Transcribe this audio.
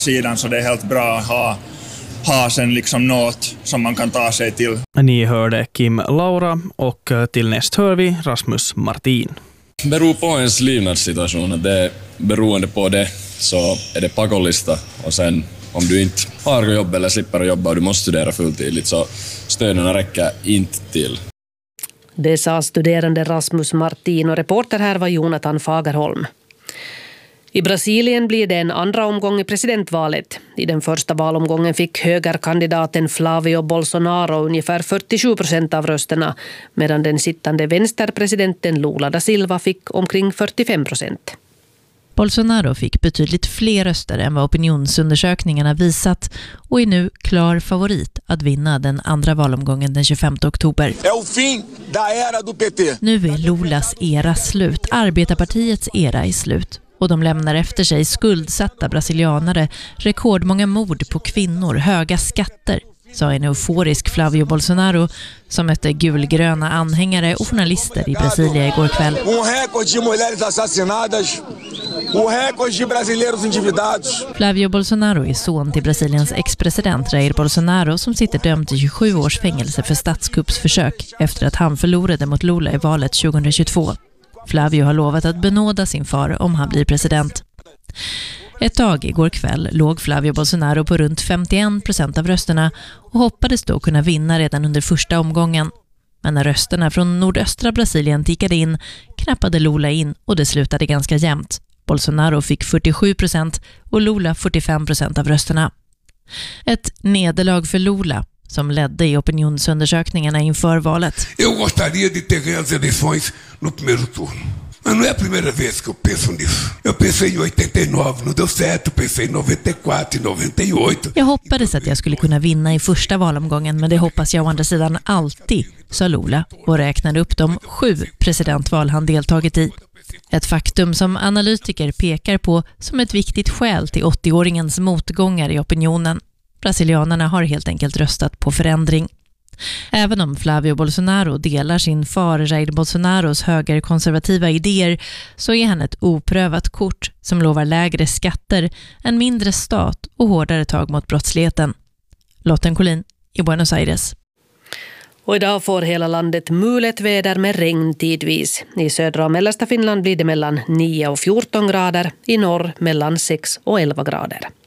sidan, så det är helt bra att ha sen liksom något som man kan ta sig till. Ni hörde Kim Laura och till näst hör vi Rasmus Martin. Beror på ens levnadssituation. Det är beroende på det så är det pakollista, och sen om du inte har jobb eller slipper jobba och du måste studera fulltidigt så stöden räcker inte till. Det sa studerande Rasmus Martin och reporter här var Jonathan Fagerholm. I Brasilien blir det en andra omgång i presidentvalet. I den första valomgången fick högerkandidaten Flavio Bolsonaro ungefär 47% av rösterna, medan den sittande vänsterpresidenten Lula da Silva fick omkring 45%. Bolsonaro fick betydligt fler röster än vad opinionsundersökningarna visat och är nu klar favorit att vinna den andra valomgången den 25 oktober. Nu är Lulas era slut, Arbetarpartiets era är slut. Och de lämnar efter sig skuldsatta brasilianare, rekordmånga mord på kvinnor, höga skatter, sa en euforisk Flavio Bolsonaro som mötte gulgröna anhängare och journalister i Brasilia igår kväll. Flavio Bolsonaro är son till Brasiliens ex-president Jair Bolsonaro som sitter dömd till 27 års fängelse för statskuppsförsök efter att han förlorade mot Lula i valet 2022. Flavio har lovat att benåda sin far om han blir president. Ett tag igår kväll låg Flavio Bolsonaro på runt 51% av rösterna och hoppades då kunna vinna redan under första omgången. Men när rösterna från nordöstra Brasilien tickade in knappade Lula in och det slutade ganska jämnt. Bolsonaro fick 47% och Lula 45% av rösterna. Ett nederlag för Lula som ledde i opinionsundersökningarna inför valet. Jag gostaria de ter ganho as eleições no primeiro turno. Men nu är det primeira vez que eu penso nisso. Jag pensei i 89, não deu certo, pensei i 94, 98. Jag hoppades att jag skulle kunna vinna i första valomgången, men det hoppas jag å andra sidan alltid, sa Lula och räknade upp de 7 presidentval han deltagit i. Ett faktum som analytiker pekar på som ett viktigt skäl till 80-åringens motgångar i opinionen. Brasilianerna har helt enkelt röstat på förändring. Även om Flavio Bolsonaro delar sin far Jair Bolsonaros högerkonservativa idéer så är han ett oprövat kort som lovar lägre skatter, en mindre stat och hårdare tag mot brottsligheten. Lotten Collin i Buenos Aires. Och idag får hela landet mulet väder med regn tidvis. I södra och mellersta Finland blir det mellan 9 och 14 grader, i norr mellan 6 och 11 grader.